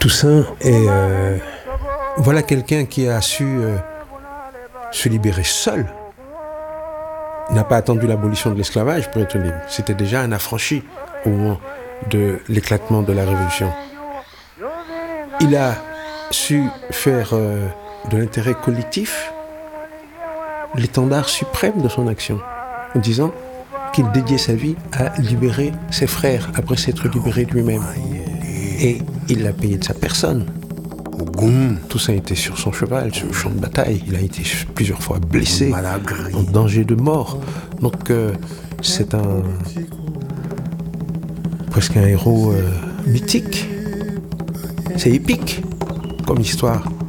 Toussaint est voilà quelqu'un qui a su se libérer seul. Il n'a pas attendu l'abolition de l'esclavage pour être libre. C'était déjà un affranchi au moment de l'éclatement de la Révolution. Il a su faire de l'intérêt collectif l'étendard suprême de son action, en disant qu'il dédiait sa vie à libérer ses frères après s'être libéré lui-même. Et il l'a payé de sa personne. Toussaint était sur son cheval, sur le champ de bataille. Il a été plusieurs fois blessé, en danger de mort. Donc c'est presque un héros mythique. C'est épique comme histoire.